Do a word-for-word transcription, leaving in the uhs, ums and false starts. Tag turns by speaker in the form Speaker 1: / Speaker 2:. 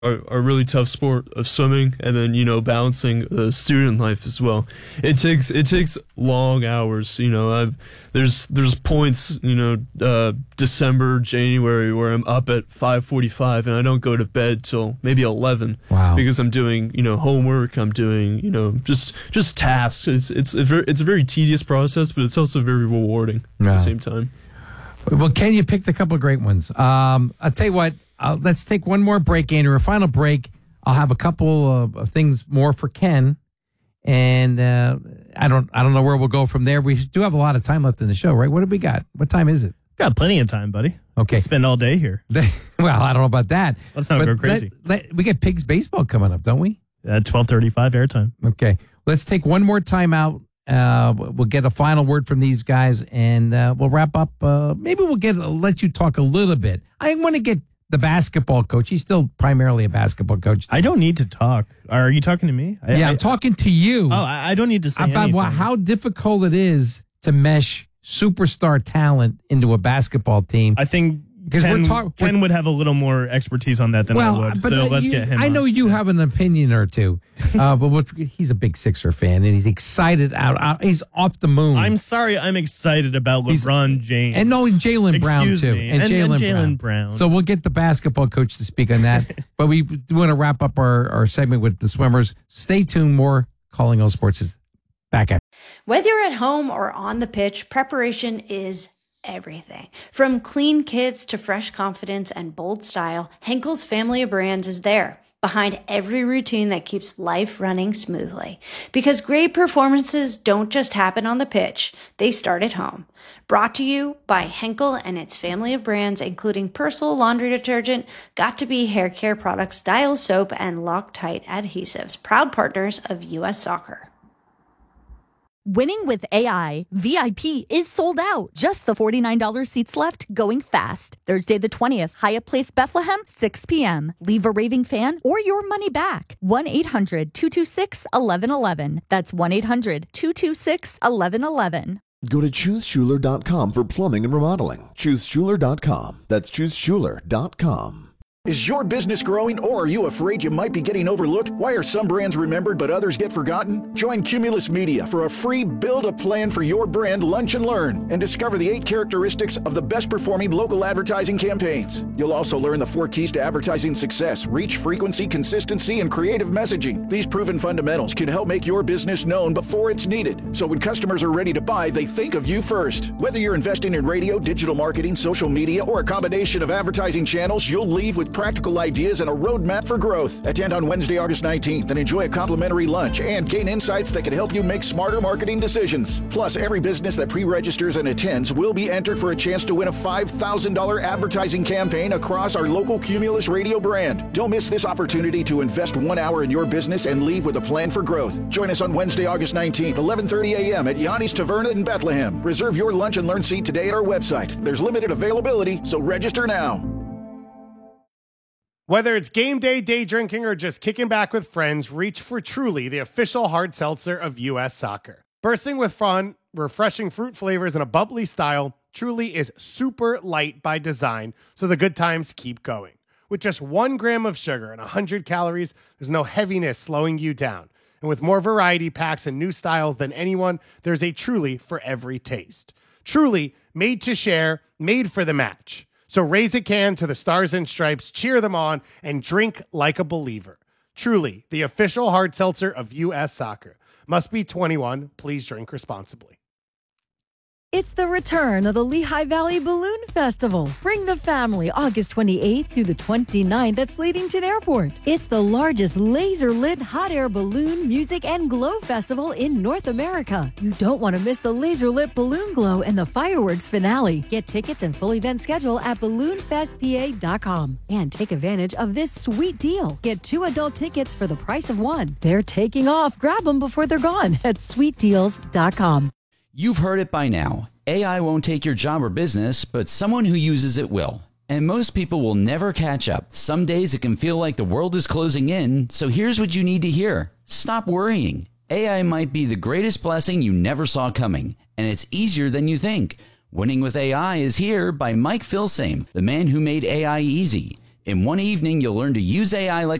Speaker 1: A, a really tough sport of swimming, and then you know balancing the student life as well. It takes it takes long hours. You know, I've there's there's points you know uh, December, January where I'm up at five forty-five and I don't go to bed till maybe eleven.
Speaker 2: Wow.
Speaker 1: Because I'm doing you know homework. I'm doing you know just just tasks. It's it's a very, it's a very tedious process, but it's also very rewarding at
Speaker 2: Yeah.
Speaker 1: the same time.
Speaker 2: Well, Ken, you picked a couple of great ones. Um, I'll tell you what. Uh, let's take one more break, Andrew. A final break. I'll have a couple of, of things more for Ken, and uh, I don't, I don't know where we'll go from there. We do have a lot of time left in the show, right? What have we got? What time is it?
Speaker 3: Got plenty of time, buddy.
Speaker 2: Okay,
Speaker 3: We'll spend all day here.
Speaker 2: Well, I don't know about that.
Speaker 3: Let's not
Speaker 2: But
Speaker 3: go crazy.
Speaker 2: Let, let, we get Pigs baseball coming up, don't we?
Speaker 3: At twelve thirty-five airtime.
Speaker 2: Okay, let's take one more time out. Uh, we'll get a final word from these guys, and uh, we'll wrap up. Uh, maybe we'll get let you talk a little bit. I want to get the basketball coach. He's still primarily a basketball coach.
Speaker 3: I don't need to talk. Are you talking to me? I,
Speaker 2: yeah,
Speaker 3: I,
Speaker 2: I'm talking to you.
Speaker 3: Oh, I, I don't need to say
Speaker 2: about
Speaker 3: anything.
Speaker 2: wha- how difficult it is to mesh superstar talent into a basketball team.
Speaker 3: I think
Speaker 2: 'Cause
Speaker 3: Ken,
Speaker 2: we're talk-
Speaker 3: Ken would have a little more expertise on that than
Speaker 2: well,
Speaker 3: I would.
Speaker 2: but
Speaker 3: So
Speaker 2: uh,
Speaker 3: let's
Speaker 2: you-
Speaker 3: get him
Speaker 2: I
Speaker 3: on.
Speaker 2: know you have an opinion or two, uh, but what, he's a big Sixer fan and he's excited out. out he's off the moon.
Speaker 3: I'm sorry. I'm excited about
Speaker 2: He's-
Speaker 3: LeBron James.
Speaker 2: And no, Jalen Brown
Speaker 3: Excuse
Speaker 2: too,
Speaker 3: me.
Speaker 2: and,
Speaker 3: And-
Speaker 2: Jalen
Speaker 3: and
Speaker 2: Brown.
Speaker 3: Jalen Brown.
Speaker 2: So we'll get the basketball coach to speak on that. But we do want to wrap up our, our segment with the swimmers. Stay tuned. More Calling All Sports is back at.
Speaker 4: Whether you're at home or on the pitch, preparation is everything. From clean kits to fresh confidence and bold style, Henkel's family of brands is there behind every routine that keeps life running smoothly. Because great performances don't just happen on the pitch, they start at home. Brought to you by Henkel and its family of brands, including Persil laundry detergent, Got2b hair care products, Dial soap, and Loctite adhesives, proud partners of U S Soccer.
Speaker 5: Winning with A I, V I P is sold out. Just the forty-nine dollars seats left, going fast. Thursday the twentieth, Hyatt Place, Bethlehem, six p.m. Leave a raving fan or your money back. one eight hundred two two six eleven eleven. That's one eight hundred two two six eleven eleven.
Speaker 6: Go to choose schuler dot com for plumbing and remodeling. choose schuler dot com. That's choose schuler dot com.
Speaker 7: Is your business growing, or are you afraid you might be getting overlooked? Why are some brands remembered but others get forgotten? Join Cumulus Media for a free Build a Plan for Your Brand Lunch and Learn and discover the eight characteristics of the best performing local advertising campaigns. You'll also learn the four keys to advertising success: reach, frequency, consistency, and creative messaging. These proven fundamentals can help make your business known before it's needed. So when customers are ready to buy, they think of you first. Whether you're investing in radio, digital marketing, social media, or a combination of advertising channels, you'll leave with practical ideas and a roadmap for growth. Attend on Wednesday, August nineteenth and enjoy a complimentary lunch and gain insights that can help you make smarter marketing decisions. Plus, every business that pre-registers and attends will be entered for a chance to win a five thousand dollars advertising campaign across our local Cumulus Radio brand. Don't miss this opportunity to invest one hour in your business and leave with a plan for growth. Join us on Wednesday, August nineteenth, eleven thirty a.m. at Yanni's Taverna in Bethlehem. Reserve your lunch and learn seat today at our website. There's limited availability, so register now.
Speaker 8: Whether it's game day, day drinking, or just kicking back with friends, reach for Truly, the official hard seltzer of U S Soccer. Bursting with fun, refreshing fruit flavors, and a bubbly style, Truly is super light by design, so the good times keep going. With just one gram of sugar and one hundred calories, there's no heaviness slowing you down. And with more variety packs and new styles than anyone, there's a Truly for every taste. Truly, made to share, made for the match. So raise a can to the Stars and Stripes, cheer them on, and drink like a believer. Truly, the official hard seltzer of U S Soccer. Must be twenty-one. Please drink responsibly.
Speaker 9: It's the return of the Lehigh Valley Balloon Festival. Bring the family August twenty-eighth through the twenty-ninth at Slatington Airport. It's the largest laser-lit hot air balloon, music, and glow festival in North America. You don't want to miss the laser-lit balloon glow and the fireworks finale. Get tickets and full event schedule at balloon fest p a dot com. And take advantage of this sweet deal. Get two adult tickets for the price of one. They're taking off. Grab them before they're gone at sweet deals dot com.
Speaker 10: You've heard it by now. A I won't take your job or business, but someone who uses it will. And most people will never catch up. Some days it can feel like the world is closing in, so here's what you need to hear. Stop worrying. A I might be the greatest blessing you never saw coming, and it's easier than you think. Winning with A I is here by Mike Filsame, the man who made A I easy. In one evening, you'll learn to use A I like